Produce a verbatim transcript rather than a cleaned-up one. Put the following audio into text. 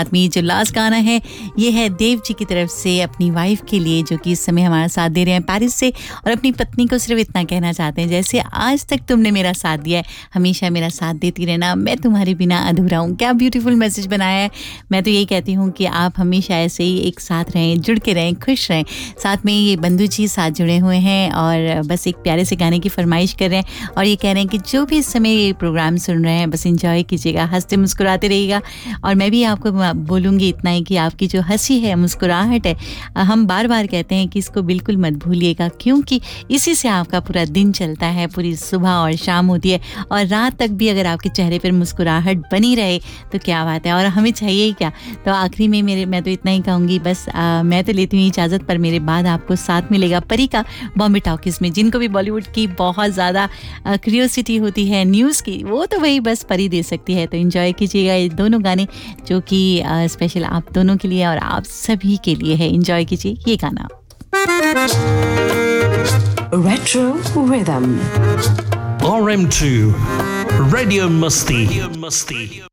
साथ में ये जो लास्ट गाना है ये है देव जी की तरफ से अपनी वाइफ के लिए, जो कि इस समय हमारा साथ दे रहे हैं पेरिस से, और अपनी पत्नी को सिर्फ इतना कहना चाहते हैं, जैसे आज तक तुमने मेरा साथ दिया है, हमेशा मेरा साथ देती रहना, मैं तुम्हारे बिना अधूरा हूँ। क्या ब्यूटीफुल मैसेज बनाया है। मैं तो यही कहती हूँ कि आप हमेशा ऐसे ही एक साथ रहें, जुड़ के रहें, खुश रहें। साथ में ये बंधु जी साथ जुड़े हुए हैं और बस एक प्यारे से गाने की फरमाइश कर रहे हैं और ये कह रहे हैं कि जो भी इस समय ये प्रोग्राम सुन रहे हैं बस एंजॉय कीजिएगा, हंसते मुस्कुराते रहिएगा। और मैं भी आपको बोलूँगी इतना ही कि आपकी जो हंसी है, मुस्कुराहट है, हम बार बार कहते हैं कि इसको बिल्कुल मत भूलिएगा, क्योंकि इसी से आपका पूरा दिन चलता है, पूरी सुबह और शाम होती है, और रात तक भी अगर आपके चेहरे पर मुस्कुराहट बनी रहे तो क्या बात है। और हमें चाहिए ही क्या। तो आखिरी में मेरे मैं तो इतना ही कहूँगी, बस आ, मैं तो लेती हूँ इजाज़त, पर मेरे बाद आपको साथ मिलेगा परी का बॉम्बे टॉकीज़ में। जिनको भी बॉलीवुड की बहुत ज़्यादा क्यूरियोसिटी होती है न्यूज़ की, वो तो वही बस परी दे सकती है। तो एंजॉय कीजिएगा ये दोनों गाने, जो कि स्पेशल आप दोनों के लिए और आप सभी के लिए है। एंजॉय कीजिए ये गाना। Retro Rhythm R M two Radio Musti. Radio Musti.